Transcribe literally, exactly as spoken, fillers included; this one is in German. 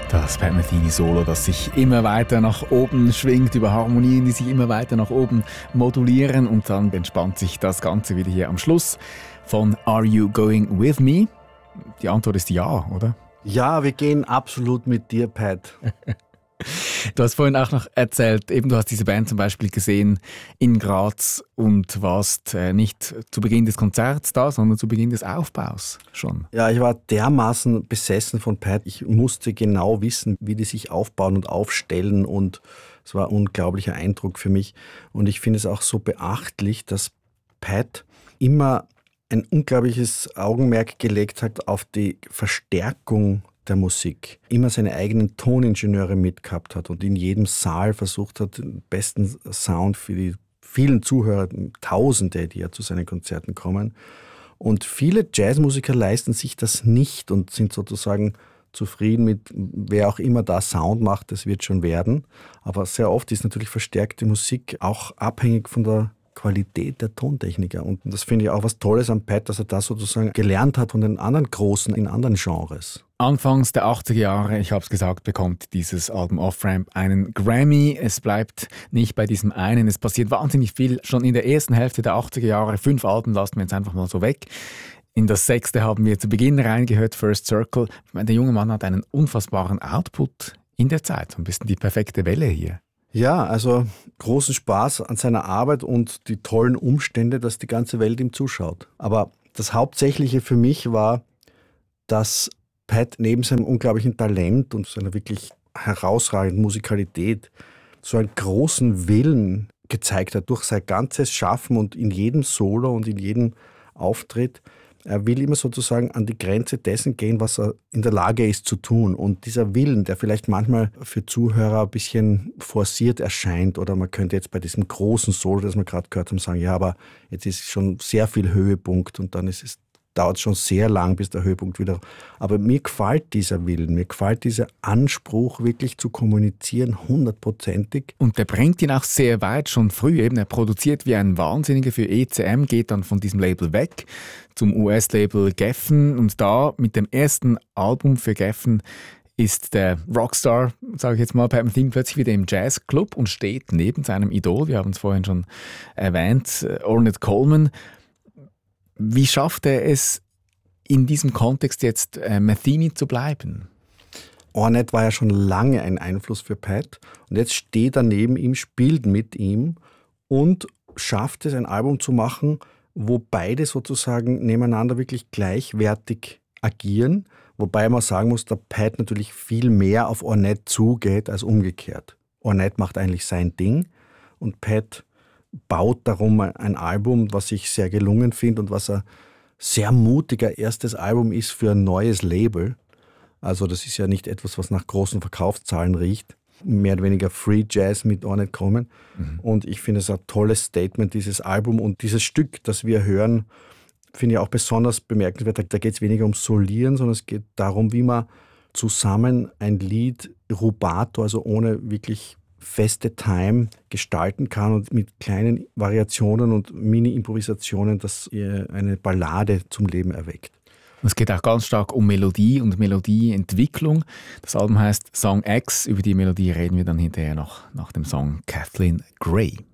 Das Pat Metheny-Solo, das sich immer weiter nach oben schwingt, über Harmonien, die sich immer weiter nach oben modulieren, und dann entspannt sich das Ganze wieder hier am Schluss von Are You Going With Me? Die Antwort ist ja, oder? Ja, wir gehen absolut mit dir, Pat. Du hast vorhin auch noch erzählt, eben du hast diese Band zum Beispiel gesehen in Graz und warst äh, nicht zu Beginn des Konzerts da, sondern zu Beginn des Aufbaus schon. Ja, ich war dermaßen besessen von Pat. Ich musste genau wissen, wie die sich aufbauen und aufstellen, und es war ein unglaublicher Eindruck für mich. Und ich finde es auch so beachtlich, dass Pat immer ein unglaubliches Augenmerk gelegt hat auf die Verstärkung der Musik, immer seine eigenen Toningenieure mitgehabt hat und in jedem Saal versucht hat, den besten Sound für die vielen Zuhörer, Tausende, die ja zu seinen Konzerten kommen. Und viele Jazzmusiker leisten sich das nicht und sind sozusagen zufrieden mit, wer auch immer da Sound macht, das wird schon werden. Aber sehr oft ist natürlich verstärkte Musik auch abhängig von der Qualität der Tontechniker. Und das finde ich auch was Tolles an Pat, dass er das sozusagen gelernt hat von den anderen Großen in anderen Genres. Anfangs der achtziger Jahre, ich habe es gesagt, bekommt dieses Album Off-Ramp einen Grammy. Es bleibt nicht bei diesem einen. Es passiert wahnsinnig viel. Schon in der ersten Hälfte der achtziger Jahre, fünf Alben lassen wir jetzt einfach mal so weg. In das sechste haben wir zu Beginn reingehört, First Circle. Ich meine, der junge Mann hat einen unfassbaren Output in der Zeit. So ein bisschen die perfekte Welle hier. Ja, also großen Spaß an seiner Arbeit und die tollen Umstände, dass die ganze Welt ihm zuschaut. Aber das Hauptsächliche für mich war, dass Pat neben seinem unglaublichen Talent und seiner wirklich herausragenden Musikalität so einen großen Willen gezeigt hat durch sein ganzes Schaffen und in jedem Solo und in jedem Auftritt. Er will immer sozusagen an die Grenze dessen gehen, was er in der Lage ist zu tun. Und dieser Willen, der vielleicht manchmal für Zuhörer ein bisschen forciert erscheint, oder man könnte jetzt bei diesem großen Solo, das wir gerade gehört haben, sagen, ja, aber jetzt ist schon sehr viel Höhepunkt und dann ist es dauert es schon sehr lang, bis der Höhepunkt wieder... Aber mir gefällt dieser Willen, mir gefällt dieser Anspruch, wirklich zu kommunizieren, hundertprozentig. Und der bringt ihn auch sehr weit, schon früh. Eben, er produziert wie ein Wahnsinniger für E C M, geht dann von diesem Label weg zum U S-Label Geffen. Und da mit dem ersten Album für Geffen ist der Rockstar, sage ich jetzt mal, Pat Metheny plötzlich wieder im Jazzclub und steht neben seinem Idol. Wir haben es vorhin schon erwähnt, Ornette Coleman. Wie schafft er es, in diesem Kontext jetzt äh, Metheny zu bleiben? Ornette war ja schon lange ein Einfluss für Pat und jetzt steht er neben ihm, spielt mit ihm und schafft es, ein Album zu machen, wo beide sozusagen nebeneinander wirklich gleichwertig agieren, wobei man sagen muss, dass Pat natürlich viel mehr auf Ornette zugeht als umgekehrt. Ornette macht eigentlich sein Ding und Pat baut darum ein Album, was ich sehr gelungen finde und was ein sehr mutiger erstes Album ist für ein neues Label. Also das ist ja nicht etwas, was nach großen Verkaufszahlen riecht. Mehr oder weniger Free Jazz mit Ornette Coleman. Mhm. Und ich finde es ein tolles Statement, dieses Album. Und dieses Stück, das wir hören, finde ich auch besonders bemerkenswert. Da geht es weniger ums Solieren, sondern es geht darum, wie man zusammen ein Lied rubato, also ohne wirklich feste Time gestalten kann und mit kleinen Variationen und Mini-Improvisationen, das eine Ballade zum Leben erweckt. Es geht auch ganz stark um Melodie und Melodieentwicklung. Das Album heißt Song X. Über die Melodie reden wir dann hinterher noch nach dem Song Kathleen Gray.